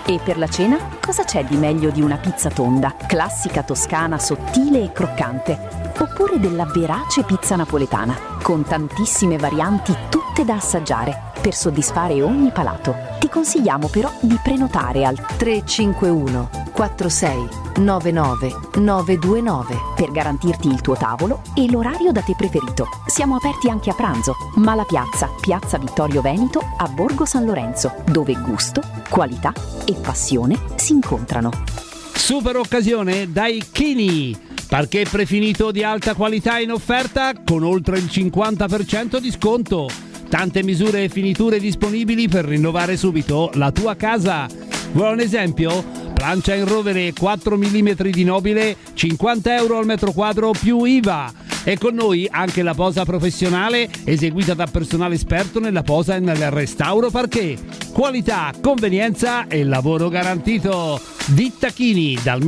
E per la cena, cosa c'è di meglio di una pizza tonda, classica toscana, sottile e croccante? Oppure della verace pizza napoletana, con tantissime varianti tutte da assaggiare, per soddisfare ogni palato. Ti consigliamo però di prenotare al 351 46 99 929 per garantirti il tuo tavolo e l'orario da te preferito. Siamo aperti anche a pranzo. Malapiazza, Piazza Vittorio Veneto a Borgo San Lorenzo, dove gusto, qualità e passione si incontrano. Super occasione dai Kini. Parquet prefinito di alta qualità in offerta con oltre il 50% di sconto. Tante misure e finiture disponibili per rinnovare subito la tua casa. Vuoi un esempio? Plancia in rovere 4 mm di nobile, 50 euro al metro quadro più IVA. E con noi anche la posa professionale eseguita da personale esperto nella posa e nel restauro parquet. Qualità, convenienza e lavoro garantito. Ditta Kini, dal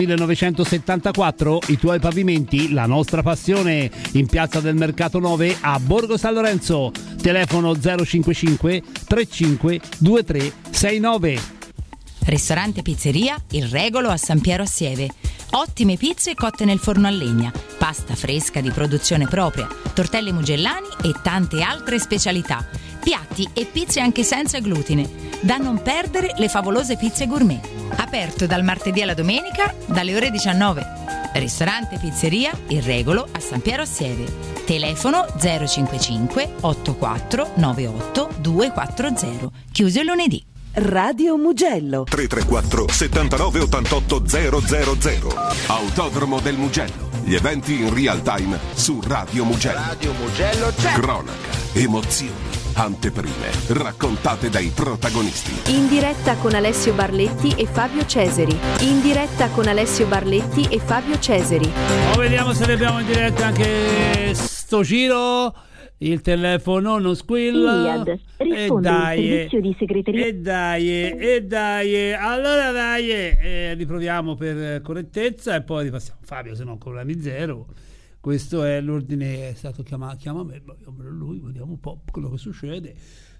1974 i tuoi pavimenti, la nostra passione. In Piazza del Mercato 9 a Borgo San Lorenzo. Telefono 055 35 23 69. Ristorante Pizzeria Il Regolo a San Piero a Sieve. Ottime pizze cotte nel forno a legna, pasta fresca di produzione propria, tortelli mugellani e tante altre specialità. Piatti e pizze anche senza glutine. Da non perdere le favolose pizze gourmet. Aperto dal martedì alla domenica dalle ore 19. Ristorante Pizzeria Il Regolo a San Piero a Sieve. Telefono 055 84 98 240. Chiuso il lunedì. Radio Mugello 334 79 88 000. Autodromo del Mugello. Gli eventi in real time su Radio Mugello. Radio Mugello c'è. Cronaca, emozioni, anteprime, raccontate dai protagonisti. In diretta con Alessio Barletti e Fabio Ceseri. In diretta con Alessio Barletti e Fabio Ceseri. Vediamo se ne abbiamo in diretta anche sto giro. Il telefono non squilla. Iliad, risponde il servizio di segreteria. E dai, allora riproviamo per correttezza e poi ripassiamo. Fabio, se no problemi zero. Questo è l'ordine, è stato chiama me, lui, vediamo un po' quello che succede.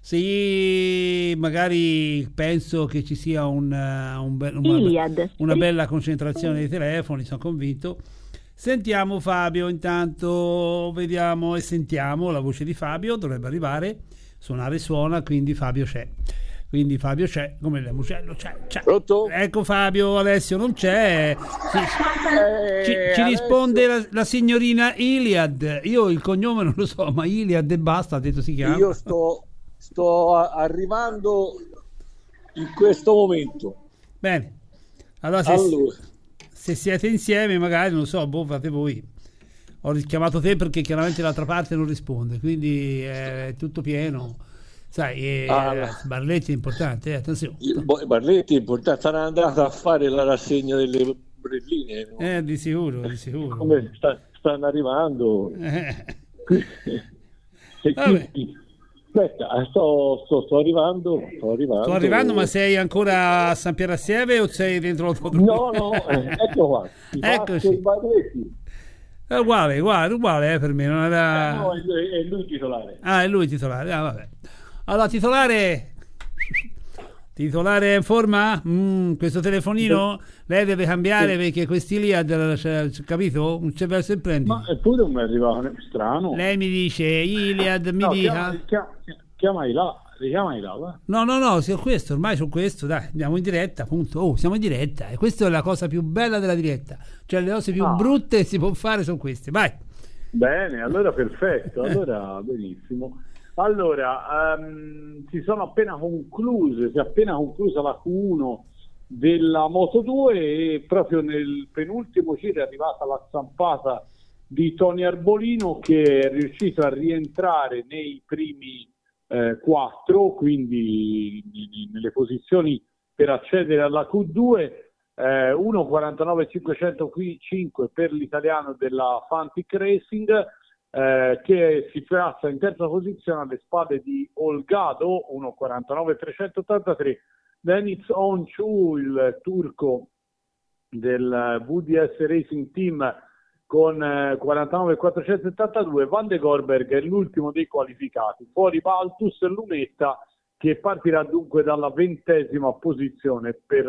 Se magari penso che ci sia una bella concentrazione dei telefoni, sono convinto. Sentiamo Fabio, intanto vediamo e sentiamo la voce di Fabio, dovrebbe arrivare, suona, quindi Fabio c'è. Come il Mugello c'è. Pronto? Ecco Fabio, Alessio non c'è. Ci risponde la signorina Iliad. Io il cognome non lo so, ma Iliad e basta, ha detto si chiama. Io sto arrivando in questo momento. Bene. Allora. Se siete insieme magari, non so, fate voi. Ho richiamato te perché chiaramente l'altra parte non risponde, quindi è tutto pieno. Sai, Barletti è importante, attenzione. Barletti è importante, sarà andato a fare la rassegna delle ombrelline. No? Di sicuro. Come stanno arrivando. Aspetta, sto arrivando. Sto arrivando, ma sei ancora a San Piero a Sieve o sei dentro l'autodromo? No, ecco qua. Eccoci. È uguale per me. Non era... no, è lui titolare. È lui titolare. Vabbè. Allora, titolare è in forma? Questo telefonino lei deve cambiare perché questi lì capito? Un cervello se prendi. Ma eppure non mi arriva strano. Lei mi dice Iliad, mi dica. Chiamai là, va? No, ormai su questo, dai, andiamo in diretta, appunto. Siamo in diretta e questa è la cosa più bella della diretta. Cioè le cose più brutte si può fare sono queste. Vai. Bene, allora perfetto, allora benissimo. Allora, si è appena conclusa la Q1 della Moto2 e proprio nel penultimo giro è arrivata la zampata di Tony Arbolino, che è riuscito a rientrare nei primi 4, quindi nelle posizioni per accedere alla Q2. 1:49.505 per l'italiano della Fantic Racing, che si piazza in terza posizione alle spalle di Olgado, 1:49.383. Deniz Oncu, il turco del VDS Racing Team, con 49.472. Van de Gorberg è l'ultimo dei qualificati, fuori Baltus Lumetta, che partirà dunque dalla 20ª posizione per